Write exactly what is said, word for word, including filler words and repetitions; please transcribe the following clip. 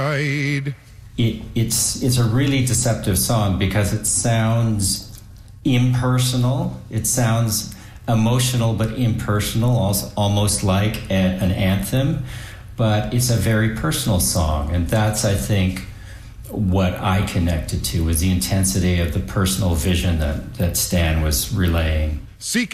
It, it's it's a really deceptive song because it sounds impersonal. It sounds emotional but impersonal, also almost like a, an anthem. But it's a very personal song, and that's, I think, what I connected to was the intensity of the personal vision that, that Stan was relaying. Seeking